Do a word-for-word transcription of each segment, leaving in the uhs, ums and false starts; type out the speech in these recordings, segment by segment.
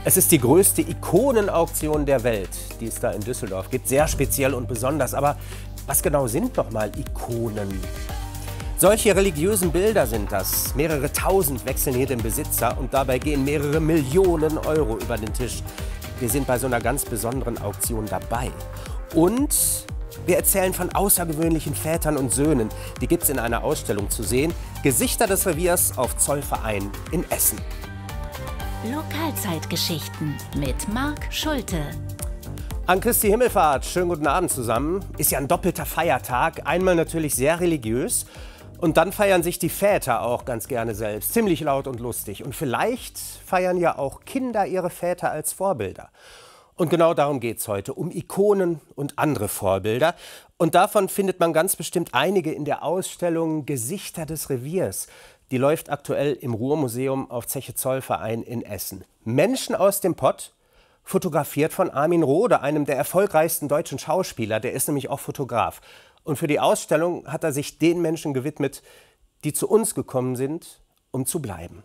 Es ist die größte Ikonenauktion der Welt, die es da in Düsseldorf gibt. Sehr speziell und besonders. Aber was genau sind nochmal Ikonen? Solche religiösen Bilder sind das. Mehrere tausend wechseln hier den Besitzer und dabei gehen mehrere Millionen Euro über den Tisch. Wir sind bei so einer ganz besonderen Auktion dabei. Und wir erzählen von außergewöhnlichen Vätern und Söhnen. Die gibt es in einer Ausstellung zu sehen. Gesichter des Reviers auf Zollverein in Essen. Lokalzeitgeschichten mit Marc Schulte. An Christi Himmelfahrt, schönen guten Abend zusammen. Ist ja ein doppelter Feiertag, einmal natürlich sehr religiös und dann feiern sich die Väter auch ganz gerne selbst, ziemlich laut und lustig. Und vielleicht feiern ja auch Kinder ihre Väter als Vorbilder. Und genau darum geht es heute, um Ikonen und andere Vorbilder. Und davon findet man ganz bestimmt einige in der Ausstellung Gesichter des Reviers. Die läuft aktuell im Ruhrmuseum auf Zeche Zollverein in Essen. Menschen aus dem Pott, fotografiert von Armin Rohde, einem der erfolgreichsten deutschen Schauspieler. Der ist nämlich auch Fotograf. Und für die Ausstellung hat er sich den Menschen gewidmet, die zu uns gekommen sind, um zu bleiben.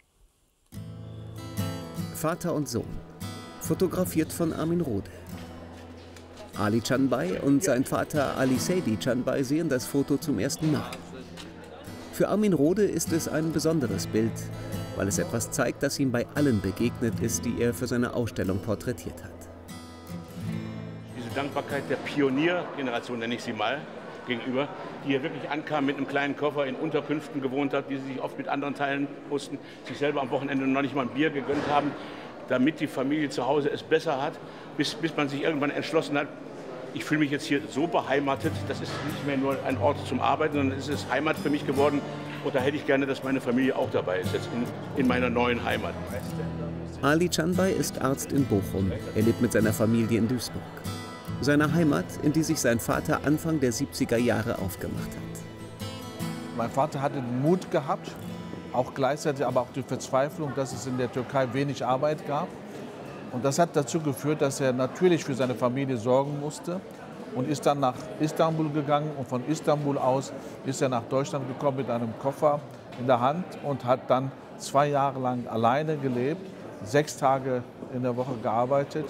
Vater und Sohn, fotografiert von Armin Rohde. Ali Canbay und sein Vater Ali Seydi Canbay sehen das Foto zum ersten Mal. Für Armin Rohde ist es ein besonderes Bild, weil es etwas zeigt, das ihm bei allen begegnet ist, die er für seine Ausstellung porträtiert hat. Diese Dankbarkeit der Pioniergeneration, nenne ich sie mal, gegenüber, die hier wirklich ankam mit einem kleinen Koffer, in Unterkünften gewohnt hat, die sie sich oft mit anderen teilen mussten, sich selber am Wochenende noch nicht mal ein Bier gegönnt haben, damit die Familie zu Hause es besser hat, bis, bis man sich irgendwann entschlossen hat, ich fühle mich jetzt hier so beheimatet, das ist nicht mehr nur ein Ort zum Arbeiten, sondern es ist Heimat für mich geworden. Und da hätte ich gerne, dass meine Familie auch dabei ist, jetzt in, in meiner neuen Heimat. Ali Canbay ist Arzt in Bochum. Er lebt mit seiner Familie in Duisburg. Seine Heimat, in die sich sein Vater Anfang der siebziger Jahre aufgemacht hat. Mein Vater hatte den Mut gehabt, auch gleichzeitig aber auch die Verzweiflung, dass es in der Türkei wenig Arbeit gab. Und das hat dazu geführt, dass er natürlich für seine Familie sorgen musste und ist dann nach Istanbul gegangen. Und von Istanbul aus ist er nach Deutschland gekommen mit einem Koffer in der Hand und hat dann zwei Jahre lang alleine gelebt, sechs Tage in der Woche gearbeitet.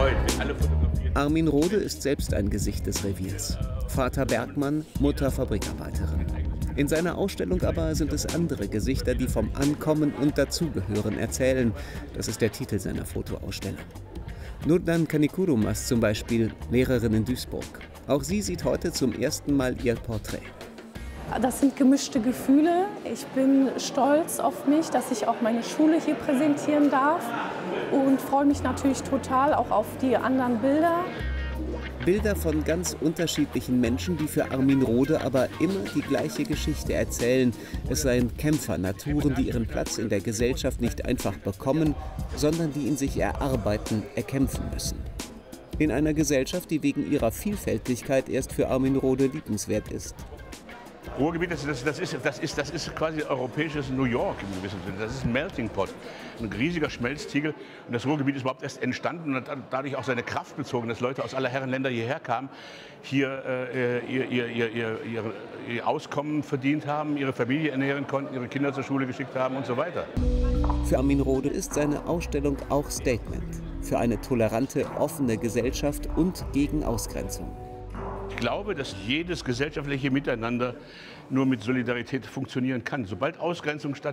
Armin Rohde ist selbst ein Gesicht des Reviers. Vater Bergmann, Mutter Fabrikarbeiterin. In seiner Ausstellung aber sind es andere Gesichter, die vom Ankommen und Dazugehören erzählen. Das ist der Titel seiner Fotoausstellung. Nurdan Kanikurumas zum Beispiel, Lehrerin in Duisburg. Auch sie sieht heute zum ersten Mal ihr Porträt. Das sind gemischte Gefühle. Ich bin stolz auf mich, dass ich auch meine Schule hier präsentieren darf und freue mich natürlich total auch auf die anderen Bilder. Bilder von ganz unterschiedlichen Menschen, die für Armin Rohde aber immer die gleiche Geschichte erzählen. Es seien Kämpfer, Naturen, die ihren Platz in der Gesellschaft nicht einfach bekommen, sondern die ihn sich erarbeiten, erkämpfen müssen. In einer Gesellschaft, die wegen ihrer Vielfältigkeit erst für Armin Rohde liebenswert ist. Ruhrgebiet, das, das, das, ist, das, ist, das ist quasi europäisches New York im gewissen Sinne. Das ist ein Melting Pot, ein riesiger Schmelztiegel. Und das Ruhrgebiet ist überhaupt erst entstanden und hat dadurch auch seine Kraft bezogen, dass Leute aus aller Herren Länder hierher kamen, hier äh, ihr, ihr, ihr, ihr, ihr, ihr Auskommen verdient haben, ihre Familie ernähren konnten, ihre Kinder zur Schule geschickt haben und so weiter. Für Armin Rohde ist seine Ausstellung auch Statement. Für eine tolerante, offene Gesellschaft und gegen Ausgrenzung. Ich glaube, dass jedes gesellschaftliche Miteinander nur mit Solidarität funktionieren kann. Sobald Ausgrenzung stattfindet,